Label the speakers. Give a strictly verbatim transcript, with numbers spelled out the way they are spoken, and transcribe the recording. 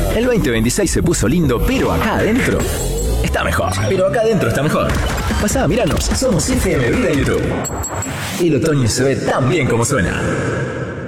Speaker 1: El veinte veintiséis se puso lindo, pero acá adentro está mejor. Pero acá adentro está mejor. Pasá, míranos. Somos F M Vida en YouTube. El otoño se ve tan bien como suena.